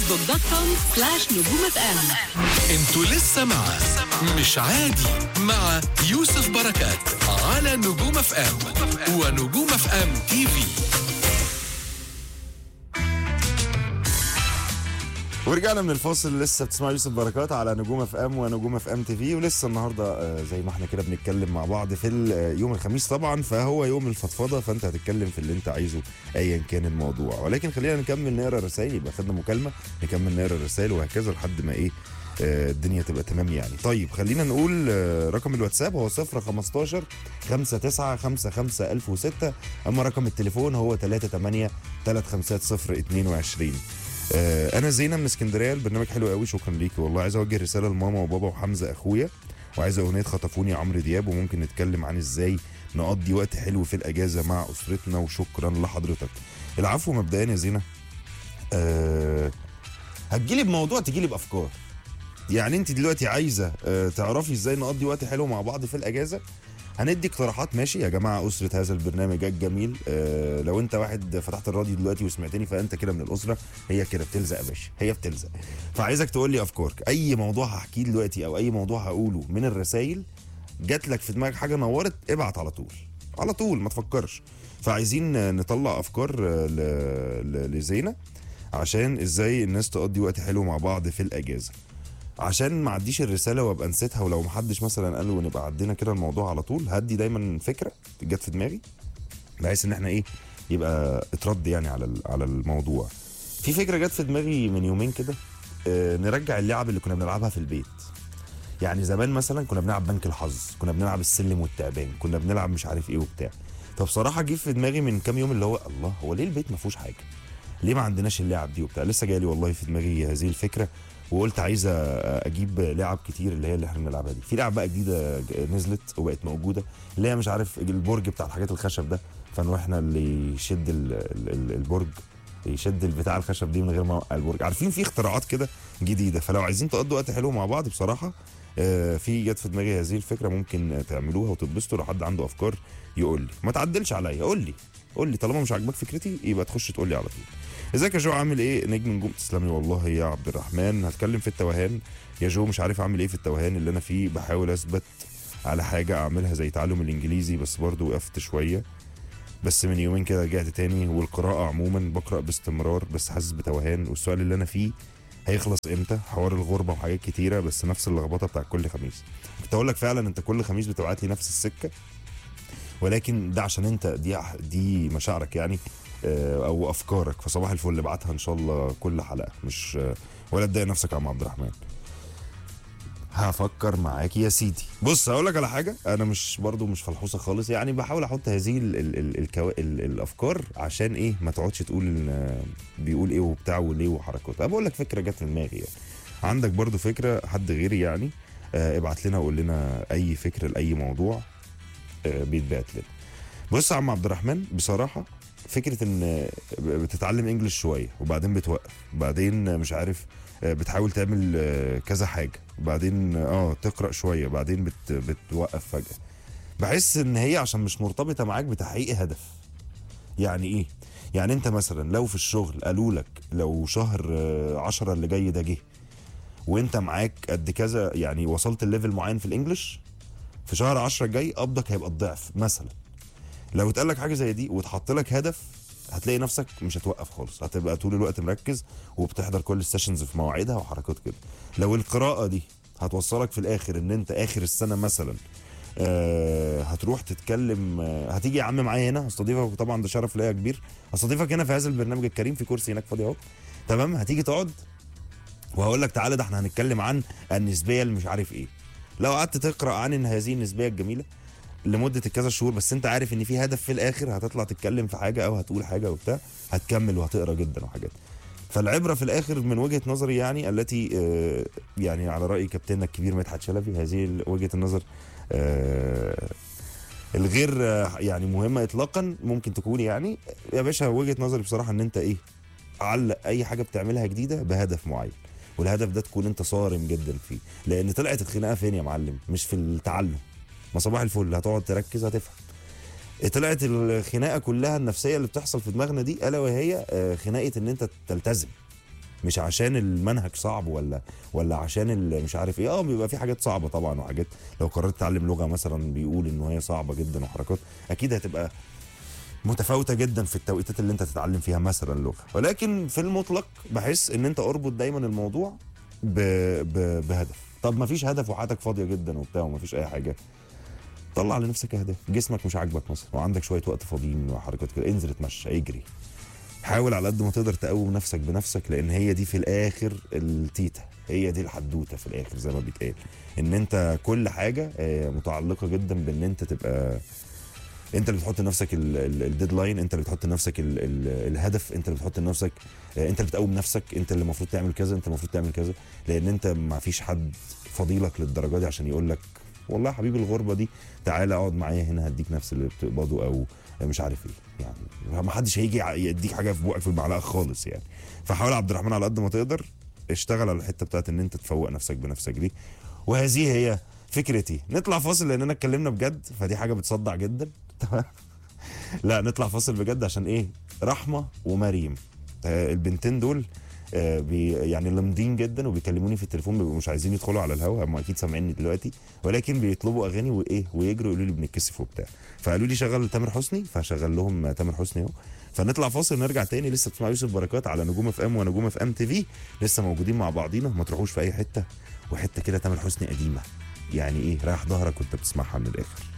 facebook.com/نجوم اف ام. انتوا لسه مع مش عادي مع يوسف بركات على نجوم اف ام ونجوم اف ام تي في. ورجعنا من الفاصل، لسه بتسمع يوسف بركات على نجوم اف ام ونجوم اف ام تي في. ولسه النهارده زي ما احنا كده بنتكلم مع بعض في يوم الخميس طبعا، فهو يوم الفضفضه، فانت هتتكلم في اللي انت عايزه ايا كان الموضوع. ولكن خلينا نكمل نقرا الرسائل، يبقى خدنا مكالمه نكمل نقرا الرسائل وهكذا لحد ما ايه الدنيا تبقى تمام يعني. طيب خلينا نقول رقم الواتساب هو 015 59 55 1006، اما رقم التليفون هو 38 350 22. انا زينه من اسكندريه، البرنامج حلو قوي، شكرا ليكي والله. عايز اوجه رساله لماما وبابا وحمزه اخويا، وعايز اغنيه خطفوني عمرو دياب، وممكن نتكلم عن ازاي نقضي وقت حلو في الاجازه مع اسرتنا، وشكرا لحضرتك. العفو. مبدئيا يا زينه هتجيلي بموضوع تجيلي بافكار. يعني انت دلوقتي عايزه تعرفي ازاي نقضي وقت حلو مع بعض في الاجازه، هندي اقتراحات ماشي يا جماعه. اسره هذا البرنامج الجميل، لو انت واحد فتحت الراديو دلوقتي وسمعتني فانت كده من الاسره، هي كده بتلزق يا باشا، هي بتلزق. فعايزك تقول لي افكارك، اي موضوع هحكيه دلوقتي او اي موضوع هقوله من الرسائل جات لك في دماغك حاجه نورت، ابعت على طول على طول ما تفكرش. فعايزين نطلع افكار لزينه عشان ازاي الناس تقضي وقت حلو مع بعض في الاجازه، عشان ما عديش الرساله وابقى نسيتها. ولو ما حدش مثلا قال ونبقى عدينا كده الموضوع على طول، هدي دايما فكره جت في دماغي بحيث ان احنا ايه يبقى اترد يعني على الموضوع. في فكره جت في دماغي من يومين كده، نرجع اللعب اللي كنا بنلعبها في البيت. يعني زمان مثلا كنا بنلعب بنك الحظ، كنا بنلعب السلم والتعبان، كنا بنلعب مش عارف ايه وبتاع. فبصراحه جه في دماغي من كام يوم اللي هو الله، هو ليه البيت ما فيهوش حاجه؟ ليه ما عندناش اللعب دي وبتاع؟ لسه جالي والله في دماغي هذه الفكره، وقلت عايزه اجيب لعب كتير اللي هي اللي احنا بنلعبها دي. في لعب بقى جديده نزلت وبقت موجوده، اللي هي مش عارف البرج بتاع الحاجات الخشب ده، فنروح احنا اللي يشد البرج، يشد البتاع الخشب دي من غير ما يوقع البرج. عارفين في اختراعات كده جديده. فلو عايزين تقضوا وقت حلو مع بعض بصراحه، في جت في دماغي هذه الفكره، ممكن تعملوها وتتبسطوا. لو حد عنده افكار يقول لي، ما تعدلش عليا، قول لي طالما مش عاجبك فكرتي يبقى تخش تقول لي على طول. ازيك يا جو، عامل ايه؟ نجم نجوم، تسلمي والله يا عبد الرحمن. هتكلم في التوهان يا جو، مش عارف اعمل ايه في التوهان اللي انا فيه. بحاول اثبت على حاجه اعملها زي تعلم الانجليزي، بس برضو وقفت شويه. بس من يومين كده رجعت تاني، والقراءه عموما بقرا باستمرار، بس حاسس بتوهان. والسؤال اللي انا فيه هيخلص امتى؟ حوار الغربه وحاجات كتيره، بس نفس اللخبطه بتاع كل خميس. كنت اقول لك فعلا انت كل خميس بتبعت لي نفس السكه، ولكن ده عشان انت دي مشاعرك يعني او افكارك. فصباح الفل، ابعتها ان شاء الله كل حلقه، مش ولا تضايق نفسك يا عم عبد الرحمن. هفكر معاك يا سيدي. بص هقول لك على حاجه، انا مش فلحوصه خالص يعني، بحاول احط هذه الافكار عشان ايه ما تقعدش تقول بيقول ايه وبتاع وليه وحركات. انا بقول لك فكره جت في دماغي يعني. عندك برضو فكره حد غيري يعني، ابعت لنا وقول لنا اي فكره لاي موضوع بيتبعت لنا. بص يا عم عبد الرحمن، بصراحه فكره ان بتتعلم انجلش شويه وبعدين بتوقف، بعدين مش عارف بتحاول تعمل كذا حاجه، بعدين تقرا شويه، بعدين بتوقف فجاه. بحس ان هي عشان مش مرتبطه معاك بتحقيق هدف. يعني ايه؟ يعني انت مثلا لو في الشغل قالوا لك لو شهر 10 اللي جاي ده جه وانت معاك قد كذا، يعني وصلت الليفل معين في الانجليش، في شهر 10 الجاي قبضك هيبقى الضعف مثلا. لو اتقال لك حاجه زي دي وتحط لك هدف، هتلاقي نفسك مش هتوقف خالص، هتبقى طول الوقت مركز وبتحضر كل السيشنز في مواعيدها وحركات كده. لو القراءه دي هتوصلك في الاخر ان انت اخر السنه مثلا هتروح تتكلم، هتيجي يا عم معايا هنا هستضيفك، طبعا ده شرف ليا كبير، هستضيفك هنا في هذا البرنامج الكريم، في كرسي هناك فاضي اهو، تمام؟ هتيجي تقعد وهقول لك تعالى ده احنا هنتكلم عن النسبيه اللي مش عارف ايه. لو قعدت تقرا عن هذه النسبيه الجميله لمده كذا شهور، بس انت عارف ان في هدف في الاخر، هتطلع تتكلم في حاجه او هتقول حاجه وبتاع، هتكمل وهتقرا جدا وحاجات. فالعبره في الاخر من وجهه نظري يعني، التي يعني على راي كابتننا الكبير مدحت شلبي، هذه وجهه النظر الغير يعني مهمه اطلاقا ممكن تكون يعني يا باشا. وجهه نظري بصراحه ان انت ايه، علق اي حاجه بتعملها جديده بهدف معين، والهدف ده تكون انت صارم جدا فيه. لان طلعت الخناقه فين يا معلم؟ مش في التعلم. ما صباح الفل هتقعد تركز هتفهم. طلعت الخناقه كلها النفسيه اللي بتحصل في دماغنا دي، الا وهي خناقه ان انت تلتزم، مش عشان المنهج صعب ولا عشان مش عارف ايه. بيبقى في حاجات صعبه طبعا، وحاجات لو قررت تتعلم لغه مثلا بيقول ان هي صعبه جدا، وحركات اكيد هتبقى متفاوته جدا في التوقيتات اللي انت تتعلم فيها مثلا لغه. ولكن في المطلق بحس ان انت اربط دايما الموضوع بهدف. طب ما فيش هدف وحياتك فاضيه جدا وبتاع وما فيش اي حاجه، طلع لنفسك اهداف. جسمك مش عاجبك مثلا وعندك شويه وقت فاضيين وحركات كده، انزل اتمشى، اجري، حاول على قد ما تقدر تقوم نفسك بنفسك، لان هي دي في الاخر التيتا، هي دي الحدوته في الاخر زي ما بيتقال، ان انت كل حاجه متعلقه جدا بان انت تبقى انت اللي بتحط لنفسك الديدلاين، انت اللي بتحط لنفسك الهدف، انت اللي بتحط لنفسك، انت اللي بتقوم نفسك، انت اللي المفروض تعمل كذا، انت المفروض تعمل كذا. لان انت ما فيش حد فضيلك للدرجه دي عشان يقول لك والله يا حبيبي الغربه دي تعالى اقعد معايا هنا هديك نفس اللي بتقبضه او مش عارف ايه. يعني ما حدش هيجي يديك حاجه في بوقك في المعلقه خالص يعني. فحاول عبد الرحمن على قد ما تقدر اشتغل على الحته بتاعت ان انت تفوق نفسك بنفسك دي، وهذه هي فكرتي. نطلع فاصل لاننا اتكلمنا بجد، فدي حاجه بتصدع جدا. لا نطلع فاصل بجد عشان ايه؟ رحمه ومريم البنتين دول يعني لمضين جدا وبيكلموني في التليفون، بيبقوا مش عايزين يدخلوا على الهوا، هم اكيد سامعيني دلوقتي، ولكن بيطلبوا اغاني وايه ويجروا يقولوا لي بنتكسف وبتاع، فقالوا لي شغل تامر حسني، فشغل لهم تامر حسني اهو. فنطلع فاصل نرجع تاني. لسه بتسمع يوسف بركات على نجوم اف ام ونجوم اف ام تي في، لسه موجودين مع بعضينا، ما تروحوش في اي حته. وحته كده تامر حسني قديمه، يعني ايه رايح ظهرك وانت بتسمعها من الاخر.